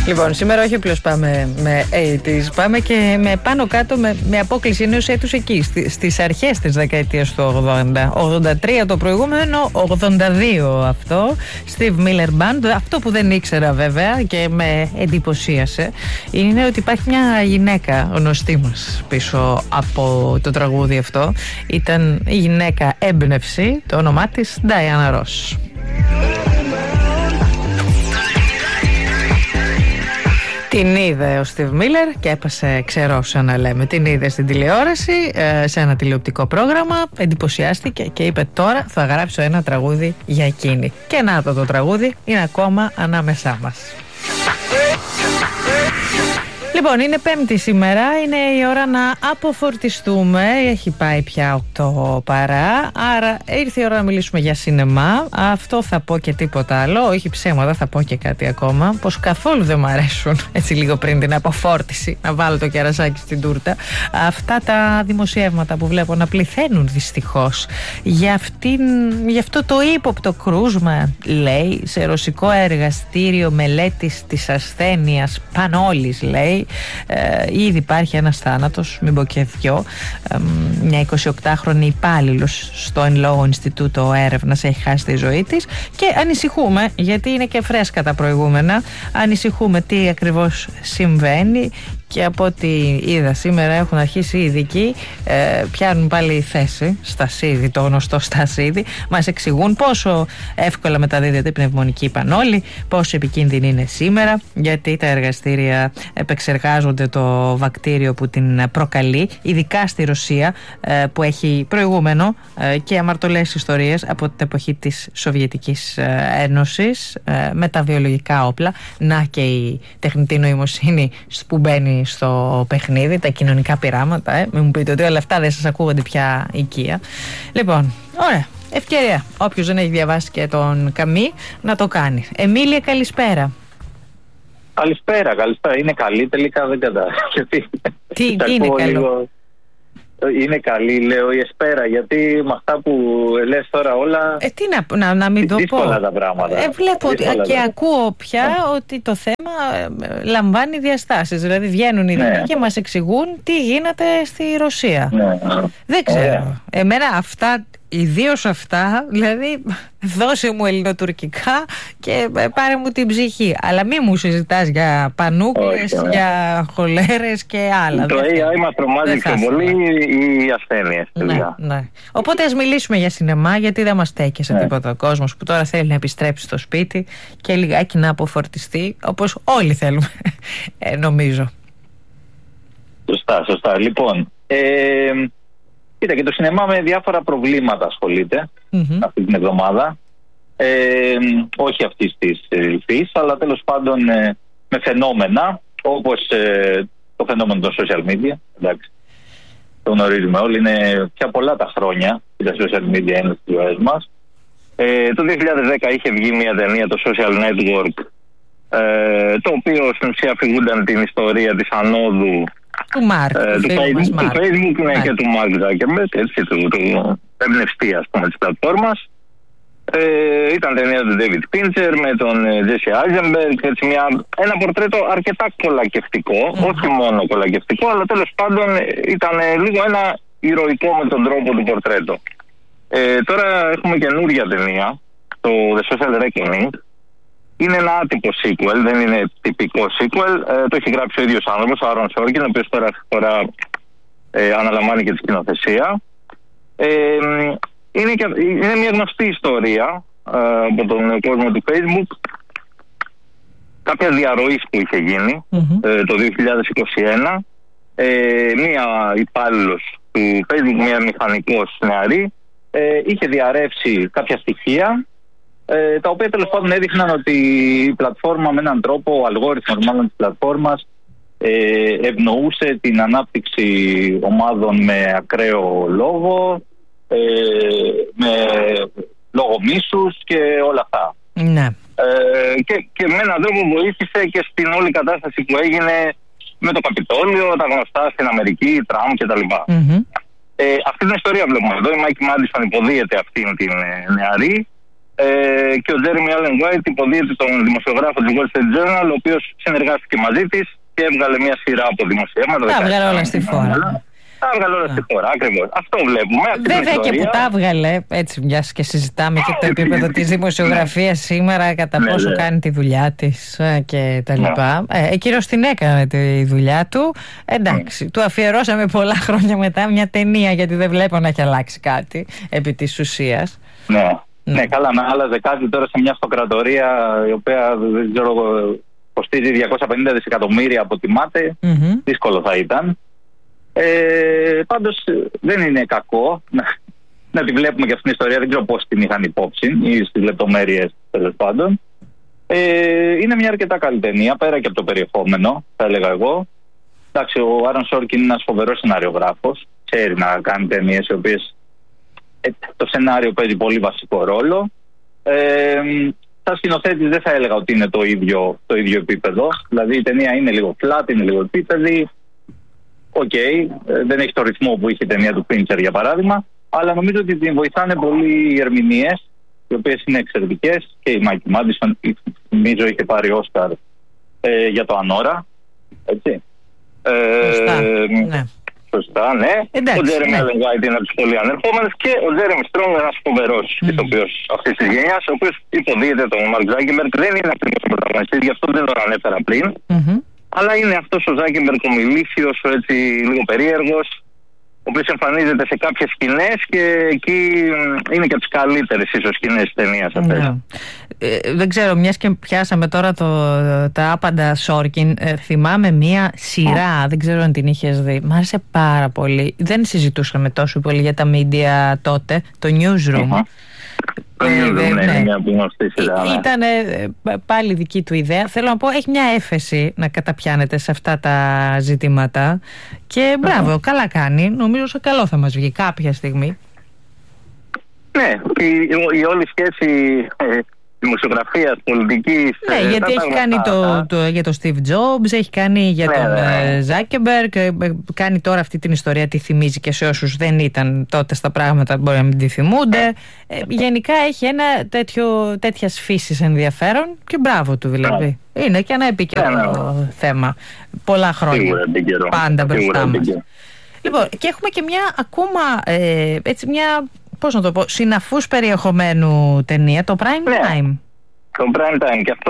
Λοιπόν, σήμερα όχι απλώς πάμε με 80's, πάμε και με πάνω κάτω με απόκληση ενός έτους εκεί, στις αρχές της δεκαετίας του 80. 83 το προηγούμενο, 82 αυτό. Steve Miller Band. Αυτό που δεν ήξερα βέβαια και με εντυπωσίασε είναι ότι υπάρχει μια γυναίκα γνωστή μας πίσω από το τραγούδι αυτό. Ήταν η γυναίκα έμπνευση, το όνομά της Diana Ross. Την είδε ο Steve Miller και έπασε ξερός, σαν να λέμε. Την είδε στην τηλεόραση, σε ένα τηλεοπτικό πρόγραμμα, εντυπωσιάστηκε και είπε τώρα θα γράψω ένα τραγούδι για εκείνη. Και να το τραγούδι είναι ακόμα ανάμεσά μας. Λοιπόν, είναι Πέμπτη σήμερα, είναι η ώρα να αποφορτιστούμε. Έχει πάει πια 8 παρά, άρα ήρθε η ώρα να μιλήσουμε για σινεμά. Αυτό θα πω και τίποτα άλλο, όχι ψέματα, θα πω και κάτι ακόμα. Πως καθόλου δεν μου αρέσουν, έτσι λίγο πριν την αποφόρτιση, να βάλω το κερασάκι στην τούρτα, αυτά τα δημοσιεύματα που βλέπω να πληθαίνουν δυστυχώς για αυτό το ύποπτο κρούσμα, λέει, σε ρωσικό εργαστήριο μελέτης της ασθένειας Πανόλης, λέει. Ήδη υπάρχει ένας θάνατος, μην πω και δυο. Μια 28χρονη υπάλληλος στο εν λόγω Ινστιτούτο Έρευνας έχει χάσει τη ζωή της και ανησυχούμε, γιατί είναι και φρέσκα τα προηγούμενα, ανησυχούμε τι ακριβώς συμβαίνει. Και από ό,τι είδα σήμερα έχουν αρχίσει οι ειδικοί, πιάνουν πάλι θέση στα ΣΥΔΙ, το γνωστό στα ΣΥΔΙ. Μας εξηγούν πόσο εύκολα μεταδίδεται η πνευμονική πανόλη, πόσο επικίνδυνη είναι σήμερα, γιατί τα εργαστήρια επεξεργάζονται το βακτήριο που την προκαλεί, ειδικά στη Ρωσία που έχει προηγούμενο και αμαρτωλές ιστορίες από την εποχή της Σοβιετικής Ένωσης με τα βιολογικά όπλα. Να και η τεχνητή νοημοσύνη που μπαίνει στο παιχνίδι, τα κοινωνικά πειράματα. Μην μου πείτε ότι όλα αυτά δεν σας ακούγονται πια οικία. Λοιπόν, ωραία. Ευκαιρία. Όποιος δεν έχει διαβάσει και τον Καμί να το κάνει. Εμίλια, καλησπέρα. Καλησπέρα. Είναι καλή, τελικά δεν κατάλαβα. Τι είναι καλό? Είναι καλή, λέω, η Εσπέρα, γιατί με αυτά που λες τώρα όλα. Τι να μην το πω. Δύσκολα τα πράγματα. Βλέπω και ακούω πια ότι το θέμα λαμβάνει διαστάσεις. Δηλαδή βγαίνουν οι ειδικοί και μας εξηγούν τι γίνεται στη Ρωσία. Δεν ξέρω. Εμένα αυτά, ιδίως αυτά, δηλαδή δώσε μου ελληνοτουρκικά και πάρε μου την ψυχή. Αλλά μη μου συζητάς για πανούκλες, για χολέρες και άλλα. Το AI μας τρομάζει πιο πολύ οι ασθένειες. Ναι. Οπότε ας μιλήσουμε για σινεμά, γιατί δεν μας στέκει σε τίποτα ο κόσμος που τώρα θέλει να επιστρέψει στο σπίτι και λιγάκι να αποφορτιστεί, όπως όλοι θέλουμε, νομίζω. Σωστά. Λοιπόν, κοίτα, και το σινεμά με διάφορα προβλήματα ασχολείται αυτή την εβδομάδα. Όχι αυτής της υφής, αλλά τέλος πάντων με φαινόμενα, όπως το φαινόμενο των social media. Εντάξει, το γνωρίζουμε όλοι, είναι πια πολλά τα χρόνια που τα social media είναι στις ζωές μας. Το 2010 είχε βγει μια ταινία, το Social Network, το οποίο στην ουσία αφηγούνταν την ιστορία της ανόδου του Μάρκ, του Facebook και του Mark Zuckerberg, έτσι, του εμπνευστή, ας πούμε, της πλατφόρμας. Ήταν ταινία του David Fincher με τον Jesse Eisenberg, έτσι, ένα πορτρέτο αρκετά κολακευτικό, όχι μόνο κολακευτικό, αλλά τέλος πάντων ήταν λίγο ένα ηρωικό με τον τρόπο του πορτρέτο. Τώρα έχουμε καινούρια ταινία, το The Social Reckoning. Είναι ένα άτυπο sequel, δεν είναι τυπικό sequel. Το έχει γράψει ο ίδιος άνθρωπος, ο Aaron Sorkin, ο οποίος τώρα αναλαμβάνει και τη σκηνοθεσία. Είναι μια γνωστή ιστορία από τον κόσμο του Facebook, κάποια διαρροής που είχε γίνει το 2021. Μία υπάλληλος του Facebook, μία μηχανικός νεαρή, είχε διαρρεύσει κάποια στοιχεία, τα οποία τέλος πάντων έδειχναν ότι η πλατφόρμα με έναν τρόπο, ο αλγόριθμος μάλλον της πλατφόρμας, ευνοούσε την ανάπτυξη ομάδων με ακραίο λόγο, με λόγο μίσους και όλα αυτά. Ναι. Και με έναν τρόπο βοήθησε και στην όλη κατάσταση που έγινε με το Καπιτόλιο, τα γνωστά στην Αμερική, Τραμπ κτλ. Αυτή την ιστορία βλέπουμε εδώ. Η Μάικ Μάντισον υποδίεται αυτήν την νεαρή. Και ο Τζέρεμι Άλεν Γουάιτ υποδίεται τον δημοσιογράφο του Wall Street Journal, ο οποίος συνεργάστηκε μαζί της και έβγαλε μια σειρά από δημοσιεύματα. Τα έβγαλε όλα στη φόρα. Τα έβγαλε όλα στη φόρα, ακριβώς. Αυτό βλέπουμε. Βέβαια και που τα έβγαλε, έτσι μιας και συζητάμε και το επίπεδο της δημοσιογραφίας σήμερα, κατά πόσο κάνει τη δουλειά της και τα λοιπά. Εκείνος την έκανε τη δουλειά του. Εντάξει, του αφιερώσαμε πολλά χρόνια μετά μια ταινία, γιατί δεν βλέπω να έχει αλλάξει κάτι επί της ουσίας. Ναι, καλά, να άλλαζε κάτι τώρα σε μια αυτοκρατορία η οποία δεν ξέρω, κοστίζει 250 δισεκατομμύρια αποτιμάται. Δύσκολο θα ήταν. Πάντως δεν είναι κακό να τη βλέπουμε και αυτήν την ιστορία. Δεν ξέρω πώς την είχαν υπόψη ή στις λεπτομέρειες, τέλος πάντων. Είναι μια αρκετά καλή ταινία, πέρα και από το περιεχόμενο, θα έλεγα εγώ. Εντάξει, ο Άρον Σόρκιν είναι ένας φοβερός σεναριογράφος. Ξέρει να κάνει ταινίες οι οποίες το σενάριο παίζει πολύ βασικό ρόλο. Σαν σκηνοθέτης δεν θα έλεγα ότι είναι το ίδιο επίπεδο. Δηλαδή η ταινία είναι λίγο flat, είναι λίγο επίπεδη. Δεν έχει το ρυθμό που είχε η ταινία του Fincher για παράδειγμα. Αλλά νομίζω ότι την βοηθάνε πολύ οι ερμηνείες, οι οποίες είναι εξαιρετικές. Και η Μάικη Μάντισον, νομίζω, είχε πάρει Όσκαρ για το Ανώρα. Έτσι. Σωστά, ναι. Εντάξει, ο Τζέρεμι Άλεν Γουάιτ είναι από τους πολύ ανερχόμενους και ο Τζέρεμι Στρόγκ είναι ένας φοβερός ηθοποιός αυτής της γενιάς, ο οποίος υποδίεται τον Μαρκ Ζάκεμπεργκ. Δεν είναι ακριβώς ο πρωταγωνιστής, γι' αυτό δεν τον ανέφερα πριν. Αλλά είναι αυτός ο Ζάκεμπεργκ ο μιλήσιος, έτσι λίγο περίεργος, ο οποίος εμφανίζεται σε κάποιες σκηνές και εκεί είναι και από τις καλύτερες ίσως σκηνές της ταινίας αυτές. Δεν ξέρω, μιας και πιάσαμε τώρα τα άπαντα Σόρκιν, θυμάμαι μια σειρά, δεν ξέρω αν την είχες δει, μ' άρεσε πάρα πολύ. Δεν συζητούσαμε τόσο πολύ για τα media τότε, το Newsroom. Ήταν πάλι δική του ιδέα. Θέλω να πω, έχει μια έφεση να καταπιάνεται σε αυτά τα ζητήματα. Και μπράβο, καλά κάνει. Νομίζω σε καλό θα μας βγει κάποια στιγμή. Ναι, η όλη σχέση δημοσιογραφίας, πολιτικής. Ναι, γιατί έχει κάνει για τον Steve Jobs, έχει κάνει για τον Zuckerberg, κάνει τώρα αυτή την ιστορία, τη θυμίζει και σε όσους δεν ήταν τότε στα πράγματα, μπορεί να μην τη θυμούνται. Γενικά έχει ένα τέτοιας φύσης ενδιαφέρον και μπράβο του δηλαδή. Είναι και ένα επίκαιρο θέμα. Πολλά χρόνια. Πάντα μπροστά μας. Λοιπόν, και έχουμε και μια ακόμα έτσι μια, πώς να το πω, συναφούς περιεχομένου ταινία, το Prime Time. Το Prime Time, και αυτό